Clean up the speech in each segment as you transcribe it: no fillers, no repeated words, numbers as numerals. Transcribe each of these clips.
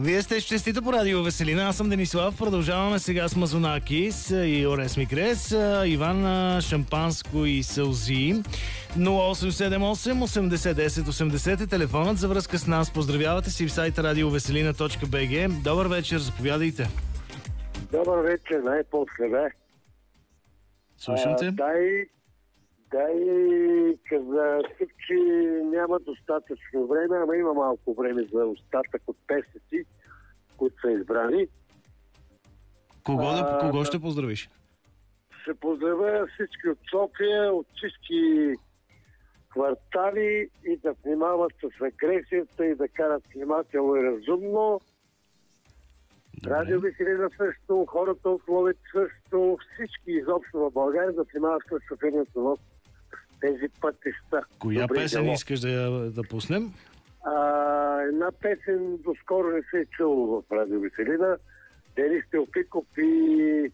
Вие сте честито по радио Веселина. Аз съм Денислав. Продължаваме сега с Мазонакис и Орес Микрес, Иван Шампанско и Сълзи. 0878 80 10 80 е телефонът за връзка с нас. Поздравявате си в сайта radioveselina.bg. Добър вечер, заповядайте. Добър вечер, най-после, бе. Слушам те. Дай каза, че няма достатъчно време, ама има малко време за остатък от песни, които са избрани. Кого ще поздравиш? Ще поздравя всички от София, от всички квартали и да внимават с агресията и да карат внимателно и разумно. Радио Веселина също, хората от Ловеч също, всички изобщо в България да внимават с шофирането в тези пътища. Коя песен искаш да пуснем? Една песен доскоро не се е чуло в Радио Веселина. Денис Теофиков и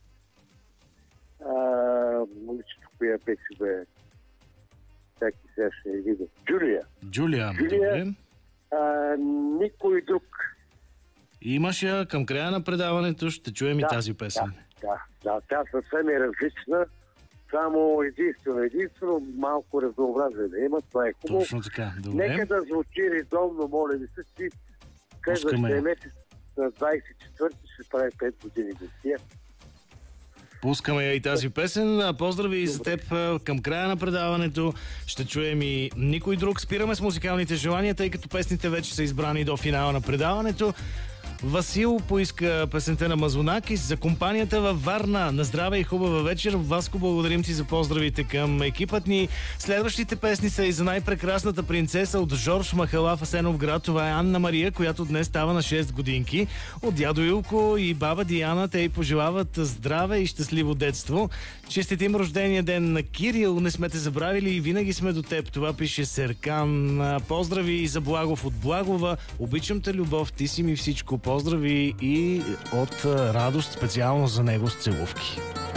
момичето, коя песен бе? Всяки сега ще я видя. Джулия. Добре. Никой друг. Имаш я към края на предаването, ще чуем и тази песен. Да, тя съвсем е различна. Само единствено малко разнообразие да има. Това е хубаво. Точно така, добре. Нека да звучи редовно, моля ви се, че следващия месец на 24-ти ще прави 5 години гостия. Пускаме я и тази песен. Поздрави и за теб към края на предаването. Ще чуем и никой друг. Спираме с музикалните желания, тъй като песните вече са избрани до финала на предаването. Васил поиска песента на Мазонакис за компанията във Варна. На здраве и хубава вечер. Васко, благодарим ти за поздравите към екипът ни. Следващите песни са и за най-прекрасната принцеса от Жорж Махала в Асеновград. Това е Анна Мария, която днес става на 6 годинки. От дядо Илко и баба Диана те й пожелават здраве и щастливо детство. Честитим рождения ден на Кирил. Не сме те забравили и винаги сме до теб. Това пише Серкан. Поздрави и за Благов от Благова. Обичам те, любов, ти си ми всичко. Поздрави и от Радост специално за него с целувки.